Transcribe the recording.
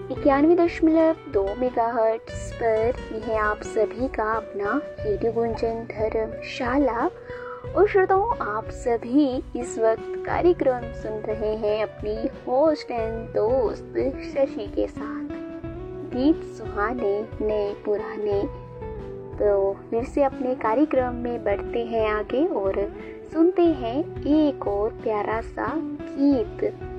91.2 megahertz पर यह है आप सभी का अपना रेडियो गुंजन धर्मशाला। और श्रोताओं, आप सभी इस वक्त कार्यक्रम सुन रहे हैं अपनी होस्ट एंड दोस्त शशि के साथ। गीत सुहाने नए पुराने। तो फिर से अपने कार्यक्रम में बढ़ते हैं आगे और सुनते हैं एक और प्यारा सा गीत।